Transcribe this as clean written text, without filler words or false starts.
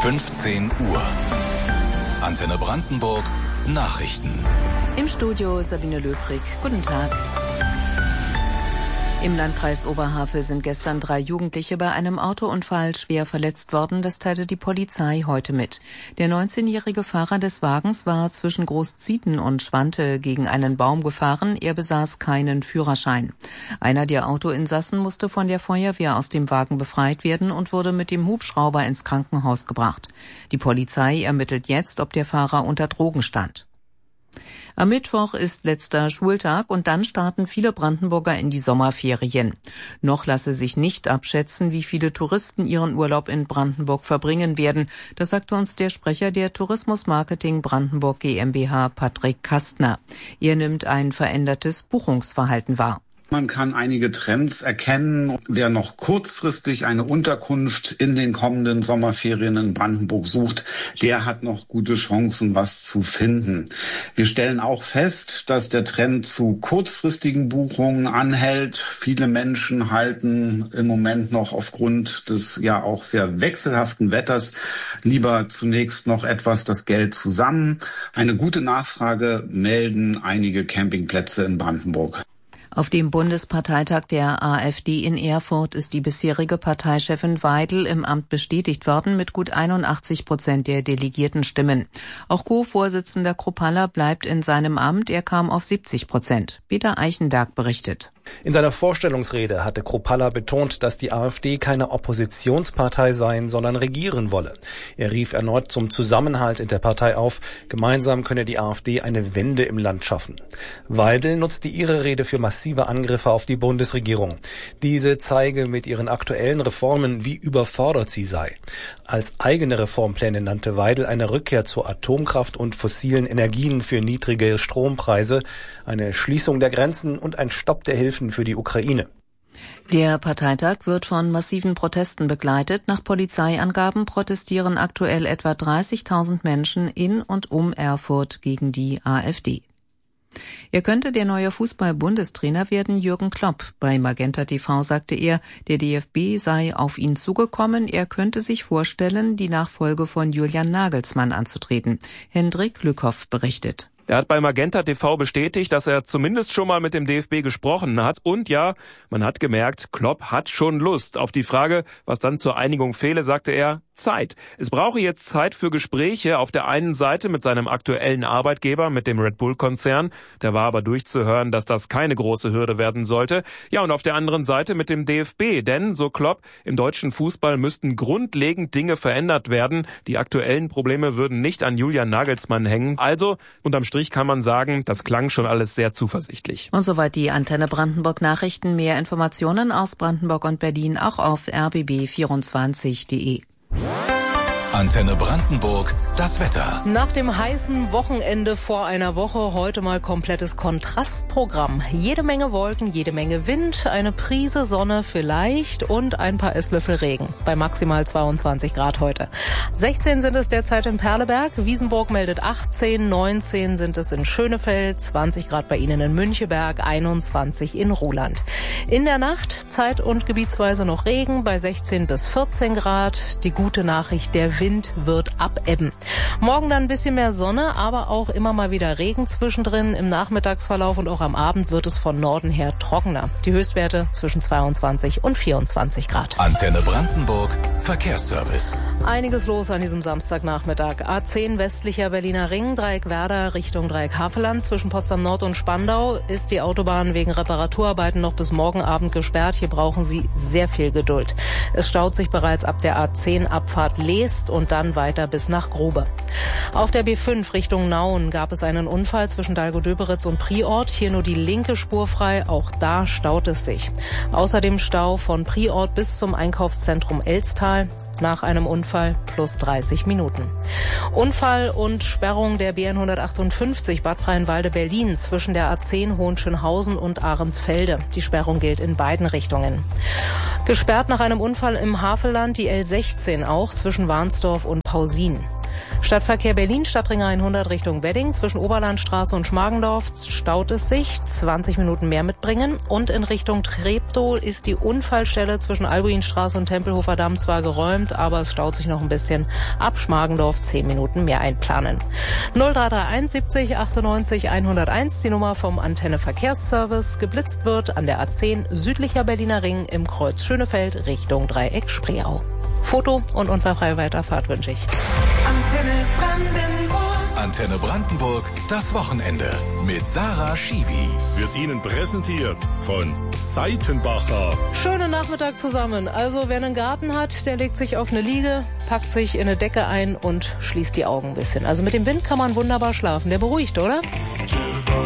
15 Uhr. Antenne Brandenburg Nachrichten. Im Studio Sabine Löbrig. Guten Tag. Im Landkreis Oberhavel sind gestern 3 Jugendliche bei einem Autounfall schwer verletzt worden. Das teilte die Polizei heute mit. Der 19-jährige Fahrer des Wagens war zwischen Großzieten und Schwante gegen einen Baum gefahren. Er besaß keinen Führerschein. Einer der Autoinsassen musste von der Feuerwehr aus dem Wagen befreit werden und wurde mit dem Hubschrauber ins Krankenhaus gebracht. Die Polizei ermittelt jetzt, ob der Fahrer unter Drogen stand. Am Mittwoch ist letzter Schultag und dann starten viele Brandenburger in die Sommerferien. Noch lasse sich nicht abschätzen, wie viele Touristen ihren Urlaub in Brandenburg verbringen werden. Das sagte uns der Sprecher der Tourismusmarketing Brandenburg GmbH, Patrick Kastner. Er nimmt ein verändertes Buchungsverhalten wahr. Man kann einige Trends erkennen. Wer noch kurzfristig eine Unterkunft in den kommenden Sommerferien in Brandenburg sucht, der hat noch gute Chancen, was zu finden. Wir stellen auch fest, dass der Trend zu kurzfristigen Buchungen anhält. Viele Menschen halten im Moment noch aufgrund des ja auch sehr wechselhaften Wetters lieber zunächst noch etwas das Geld zusammen. Eine gute Nachfrage melden einige Campingplätze in Brandenburg. Auf dem Bundesparteitag der AfD in Erfurt ist die bisherige Parteichefin Weidel im Amt bestätigt worden mit gut 81% der Delegiertenstimmen. Auch Co-Vorsitzender Kruppalla bleibt in seinem Amt, er kam auf 70%. Peter Eichenberg berichtet. In seiner Vorstellungsrede hatte Kruppalla betont, dass die AfD keine Oppositionspartei sein, sondern regieren wolle. Er rief erneut zum Zusammenhalt in der Partei auf. Gemeinsam könne die AfD eine Wende im Land schaffen. Weidel nutzte ihre Rede für massive Angriffe auf die Bundesregierung. Diese zeige mit ihren aktuellen Reformen, wie überfordert sie sei. Als eigene Reformpläne nannte Weidel eine Rückkehr zur Atomkraft und fossilen Energien für niedrige Strompreise, eine Schließung der Grenzen und ein Stopp der Hilfen für die Ukraine. Der Parteitag wird von massiven Protesten begleitet. Nach Polizeiangaben protestieren aktuell etwa 30.000 Menschen in und um Erfurt gegen die AfD. Er könnte der neue Fußball-Bundestrainer werden, Jürgen Klopp. Bei Magenta TV sagte er, der DFB sei auf ihn zugekommen. Er könnte sich vorstellen, die Nachfolge von Julian Nagelsmann anzutreten. Hendrik Lückhoff berichtet. Er hat bei Magenta TV bestätigt, dass er zumindest schon mal mit dem DFB gesprochen hat. Und ja, man hat gemerkt, Klopp hat schon Lust. Auf die Frage, was dann zur Einigung fehle, sagte er, Zeit. Es brauche jetzt Zeit für Gespräche auf der einen Seite mit seinem aktuellen Arbeitgeber, mit dem Red Bull-Konzern. Da war aber durchzuhören, dass das keine große Hürde werden sollte. Ja, und auf der anderen Seite mit dem DFB. Denn, so Klopp, im deutschen Fußball müssten grundlegend Dinge verändert werden. Die aktuellen Probleme würden nicht an Julian Nagelsmann hängen. Also, unterm Strich kann man sagen, das klang schon alles sehr zuversichtlich. Und soweit die Antenne Brandenburg Nachrichten. Mehr Informationen aus Brandenburg und Berlin auch auf rbb24.de. Antenne Brandenburg, das Wetter. Nach dem heißen Wochenende vor einer Woche heute mal komplettes Kontrastprogramm. Jede Menge Wolken, jede Menge Wind, eine Prise Sonne vielleicht und ein paar Esslöffel Regen. Bei maximal 22 Grad heute. 16 sind es derzeit in Perleberg, Wiesenburg meldet 18, 19 sind es in Schönefeld, 20 Grad bei Ihnen in Müncheberg, 21 in Ruhland. In der Nacht zeit- und gebietsweise noch Regen bei 16 bis 14 Grad. Die gute Nachricht, der Wind wird abebben. Morgen dann ein bisschen mehr Sonne, aber auch immer mal wieder Regen zwischendrin. Im Nachmittagsverlauf und auch am Abend wird es von Norden her trockener. Die Höchstwerte zwischen 22 und 24 Grad. Antenne Brandenburg, Verkehrsservice. Einiges los an diesem Samstagnachmittag. A10 westlicher Berliner Ring, Dreieck Werder Richtung Dreieck Havelland. Zwischen Potsdam Nord und Spandau ist die Autobahn wegen Reparaturarbeiten noch bis morgen Abend gesperrt. Hier brauchen Sie sehr viel Geduld. Es staut sich bereits ab der A10 Abfahrt Leest und dann weiter bis nach Grube. Auf der B5 Richtung Nauen gab es einen Unfall zwischen Dalgo-Döberitz und Priort. Hier nur die linke Spur frei. Auch da staut es sich. Außerdem Stau von Priort bis zum Einkaufszentrum Elstal. Nach einem Unfall plus 30 Minuten. Unfall und Sperrung der BN 158 Bad Freienwalde Berlin zwischen der A10 Hohenschönhausen und Ahrensfelde. Die Sperrung gilt in beiden Richtungen. Gesperrt nach einem Unfall im Havelland die L16 auch zwischen Warnsdorf und Pausin. Stadtverkehr Berlin, Stadtring 100 Richtung Wedding. Zwischen Oberlandstraße und Schmargendorf staut es sich. 20 Minuten mehr mitbringen. Und in Richtung Treptow ist die Unfallstelle zwischen Albuinstraße und Tempelhofer Damm zwar geräumt, aber es staut sich noch ein bisschen. Ab Schmargendorf 10 Minuten mehr einplanen. 0331 70 98 101, die Nummer vom Antenne Verkehrsservice. Geblitzt wird an der A10 südlicher Berliner Ring im Kreuz Schönefeld Richtung Dreieck Spreeau. Foto und unfallfreie Weiterfahrt wünsche ich. Antenne Brandenburg. Antenne Brandenburg, das Wochenende mit Sarah Schiwi. Wird Ihnen präsentiert von Seitenbacher. Schönen Nachmittag zusammen. Also wer einen Garten hat, der legt sich auf eine Liege, packt sich in eine Decke ein und schließt die Augen ein bisschen. Also mit dem Wind kann man wunderbar schlafen. Der beruhigt, oder?